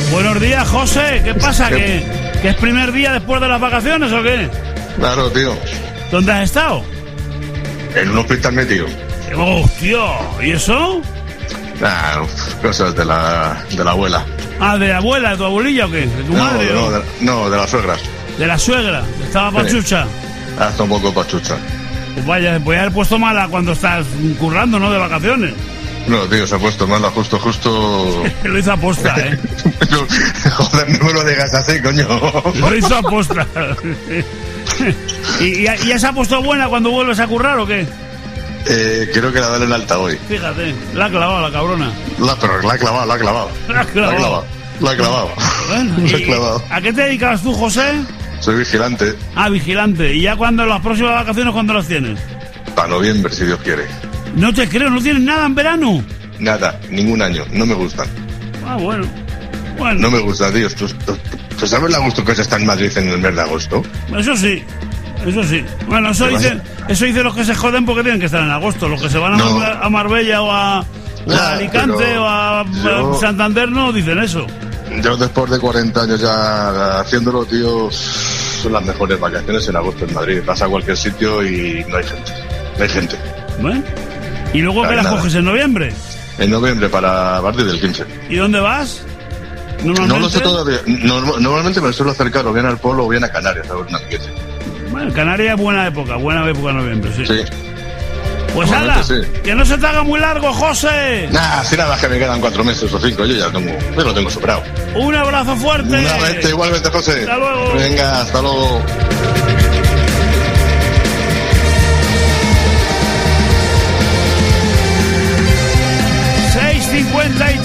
Buenos días, José. ¿Qué pasa? ¿Que es primer día después de las vacaciones o qué? Claro, tío. ¿Dónde has estado? En un hospital metido. ¡Hostia! ¿Y eso? Cosas de la abuela. Ah, ¿de la abuela, de tu abuelilla o qué? ¿De tu madre? No, de la suegra. ¿De la suegra? ¿Estaba pachucha? Hasta un poco pachucha. Pues vaya, voy a haber puesto mala cuando estás currando, ¿no? De vacaciones. No, tío, se ha puesto mala justo. Lo hizo aposta, ¿eh? Joder, no me lo digas así, coño. Lo hizo aposta. ¿Y ya se ha puesto buena cuando vuelves a currar o qué? Creo que la dan en alta hoy. Fíjate, la ha clavado la cabrona. Pero la ha clavado. La ha clavado. La ha clavado. Bueno, La ha clavado. ¿A qué te dedicabas tú, José? Soy vigilante. Ah, vigilante. ¿Y ya cuando las próximas vacaciones, cuándo las tienes? Para noviembre, si Dios quiere. No te creo, ¿no tienes nada en verano? Nada, ningún año. No me gustan. Ah, bueno. No me gustan, tío. ¿Tú sabes lo a gusto que se está en Madrid en el mes de agosto? Eso sí. Bueno, eso dicen los que se joden porque tienen que estar en agosto. Los que se van a Marbella o a Alicante o a Santander no dicen eso. Yo después de 40 años ya haciéndolo, tío, son las mejores vacaciones en agosto en Madrid. Vas a cualquier sitio y no hay gente. No hay gente. Bueno. ¿Y luego qué las coges en noviembre? En noviembre, para partir del 15. ¿Y dónde vas? No lo sé todavía. Normalmente me suelo acercar o bien al Polo o bien a Canarias a ver una pieza. Bueno, Canarias es buena época noviembre, sí. Pues hala, sí. Que no se te haga muy largo, José. Si nada, que me quedan 4 meses o 5, yo lo tengo superado. Un abrazo fuerte. Igualmente, José. Hasta luego. Venga, hasta luego. 6:53.